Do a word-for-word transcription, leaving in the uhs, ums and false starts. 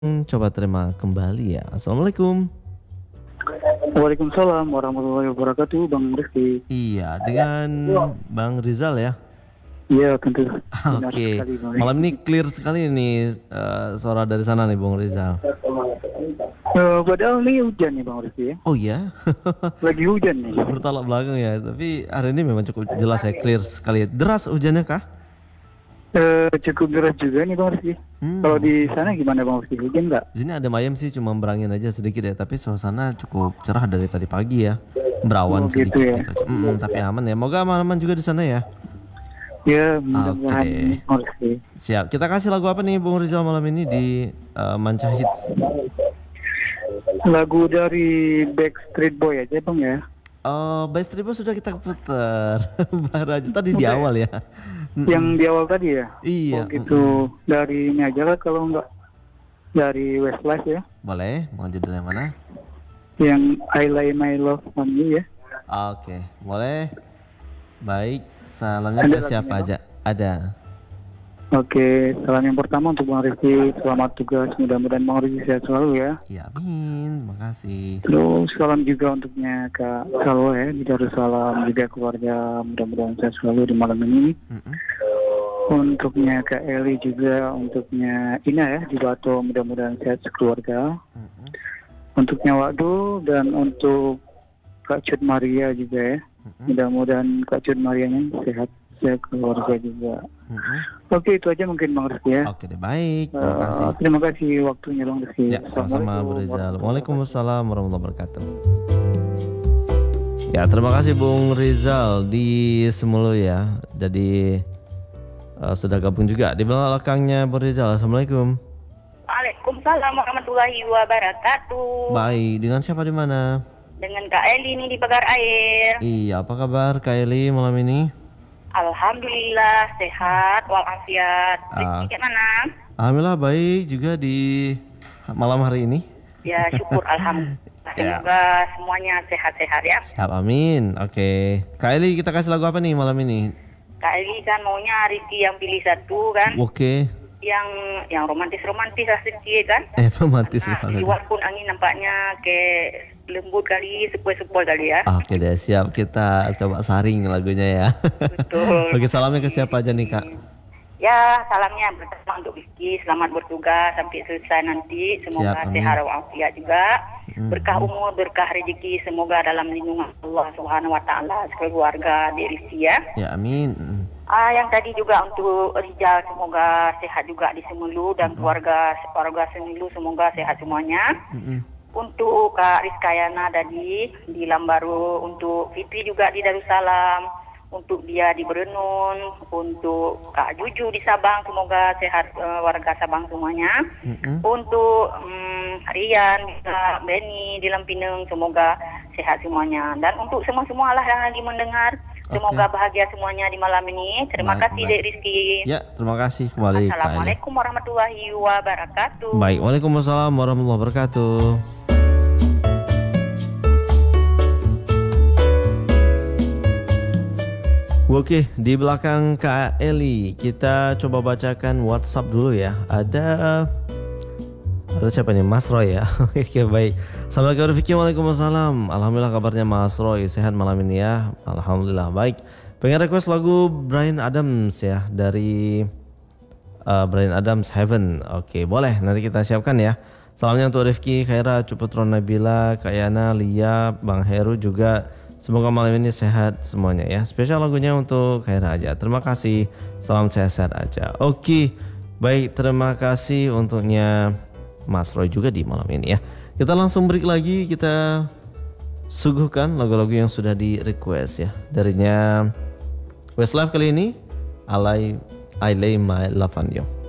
Hmm, Coba terima kembali ya. Assalamualaikum. Waalaikumsalam warahmatullahi wabarakatuh, Bang Rizky. Iya, dengan Bang Rizal ya. Iya, tentu benar Oke, sekali, Bang malam Rizky. ini clear sekali nih eh, suara dari sana nih Bang Rizal. Eh, padahal ini hujan nih, Bang Rizky ya. Oh iya, Lagi hujan nih. bertolak belakang ya. Tapi hari ini memang cukup jelas ya, clear sekali. Deras hujannya kah? Eh, cukup deras juga nih, Bang Rizky. Hmm, Kalau di sana gimana, Bang Rizky? Hujan nggak? di sini ada mayem sih, cuma berangin aja sedikit ya. Tapi suasana cukup cerah dari tadi pagi ya. Berawan Oh, gitu sedikit ya. gitu aja. Hmm, tapi aman ya. Moga aman-aman juga di sana ya. Ya, Oke mudah-mudahan deh. nih, Bang Rizky. Siap. Kita kasih lagu apa nih Bung Rizal malam ini di eh, Manca Hits? Lagu dari Backstreet Boy aja, Bang ya. Oh, Backstreet Boys sudah kita putar. Baru aja tadi di Udah ya? awal ya. Yang Mm-mm. di awal tadi ya? Iya. Oh gitu. Dari ini aja lah kalau nggak dari Westlife ya. Boleh, mau judul yang mana? Yang I Lay My Love on You ya. Oke, boleh. Baik, salamnya Ada ke siapa lagunya, aja? Ada. Oke, salam yang pertama untuk Bang Rizky, selamat tugas, mudah-mudahan Bang Rizky sehat selalu ya. Ya, amin. Makasih. Terus salam juga untuknya Kak Salwa ya, di Darussalam, juga keluarga, mudah-mudahan sehat selalu di malam ini. Mm-mm. Untuknya Kak Eli juga, untuknya Ina ya, di Batu, mudah-mudahan sehat sekeluarga. Mm-mm. Untuknya Wakdu dan untuk Kak Cut Maria juga ya, Mm-mm. mudah-mudahan Kak Cut Marianya sehat, sehat keluarga juga. Mm-mm. Oke, itu aja mungkin Bang Rizky ya. Oke deh, baik. Terima Eh, kasih. terima kasih waktunya Bang Rizky. Ya, sama-sama Bu Rizal. Waalaikumsalam warahmatullahi wabarakatuh. Ya, terima kasih Bung Rizal di Semulu ya. Jadi eh, sudah gabung juga di belakangnya Bung Rizal. Assalamualaikum. Waalaikumsalam warahmatullahi wabarakatuh. Baik, dengan siapa di mana? Dengan Kak Eli nih di Pagar Air. Iya, apa kabar Kak Eli malam ini? Alhamdulillah sehat walafiat. Ah. Rizky mana? Alhamdulillah baik juga di malam hari ini. Ya syukur alhamdulillah. Ya. Semoga semuanya sehat-sehat ya. Siap, amin. Oke, Kak Eli kita kasih lagu apa nih malam ini? Kak Eli kan maunya Rizky yang pilih satu kan. Oke, Yang yang romantis-romantis lah Rizky kan. eh romantis Nah, di banget. luar pun angin nampaknya kayak lembut kali, sepoi-sepoi kali ya. Oke deh, siap. Kita coba saring lagunya ya. Betul. Oke, salamnya ke siapa aja nih Kak? Ya, salamnya pertama untuk Rizky, selamat bertugas sampai selesai nanti. Semoga Siap, amin. sehat walafiat juga. Hmm. Berkah umur, berkah rezeki, semoga dalam lindungan Allah Subhanahu wa taala keluarga di Rizky ya. Ya, amin. Mm. Ah, yang tadi juga untuk Rijal, semoga sehat juga di Semulu dan keluarga keluarga Semulu semoga sehat semuanya. Mm-mm. Untuk Kak Rizkayana tadi di Lambaru, untuk Fitri juga di Darussalam, untuk dia di Berenun, untuk Kak Juju di Sabang, semoga sehat eh, warga Sabang semuanya. Mm-mm. Untuk mm, Rian, Kak Benny di Lampineng, semoga sehat semuanya. Dan untuk semua-semua lah yang lagi mendengar, semoga Oke. bahagia semuanya di malam ini. Terima Baik, kasih baik. Dek Rizky. Ya, terima kasih kembali Kak Eli. Assalamualaikum warahmatullahi wabarakatuh. Baik, waalaikumsalam warahmatullahi wabarakatuh. Oke, di belakang Kak Eli kita coba bacakan WhatsApp dulu ya. Ada ada siapa nih? Mas Roy ya. Oke, baik. Assalamualaikum warahmatullahi wabarakatuh. Waalaikumsalam. Alhamdulillah kabarnya Mas Roy sehat malam ini ya. Alhamdulillah baik. Pengen request lagu Bryan Adams ya dari uh, Bryan Adams Heaven. Oke, boleh. Nanti kita siapkan ya. Salamnya untuk Rifki, Khaira, Cuputron Nabila, Kak Yana, Lia, Bang Heru juga. Semoga malam ini sehat semuanya ya. Spesial lagunya untuk Khaira aja. Terima kasih. Salam sehat-sehat aja. Oke. Baik, terima kasih untuknya Mas Roy juga di malam ini ya. Kita langsung break lagi. Kita suguhkan lagu-lagu yang sudah di request ya. Darinya Westlife kali ini, I Lay, I Lay My Love on You.